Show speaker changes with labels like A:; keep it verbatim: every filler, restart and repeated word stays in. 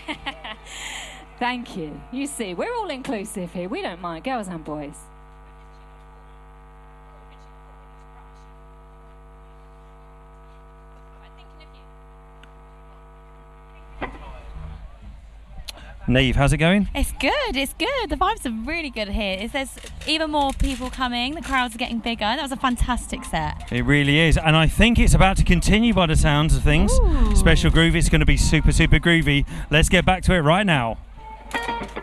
A: Thank you. You see, we're all inclusive here. We don't mind, girls and boys.
B: Neve, how's it going?
C: It's good, it's good. The vibes are really good here. Is There's even more people coming. The crowds are getting bigger. That was a fantastic set.
B: It really is. And I think it's about to continue by the sounds of things.
C: Ooh.
B: Special Groove, it's going to be super, super groovy. Let's get back to it right now.